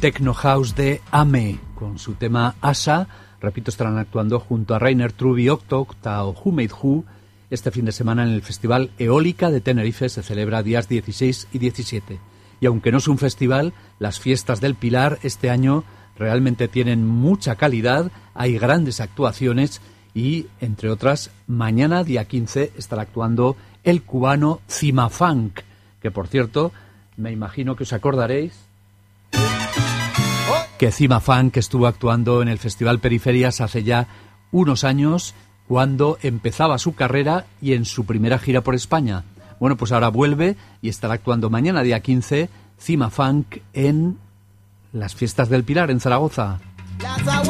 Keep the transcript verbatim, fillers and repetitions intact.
Techno House de Ame, con su tema Asa. Repito, estarán actuando junto a Rainer Truby, Octo, Octa o Who Made Who este fin de semana en el Festival Eólica de Tenerife. Se celebra días dieciséis y diecisiete. Y aunque no es un festival, las fiestas del Pilar este año realmente tienen mucha calidad, hay grandes actuaciones y, entre otras, mañana, día quince, estará actuando el cubano Cimafunk, que, por cierto, me imagino que os acordaréis que Cimafunk estuvo actuando en el Festival Periferias hace ya unos años, cuando empezaba su carrera y en su primera gira por España. Bueno, pues ahora vuelve y estará actuando mañana, día quince, Cimafunk en las fiestas del Pilar, en Zaragoza.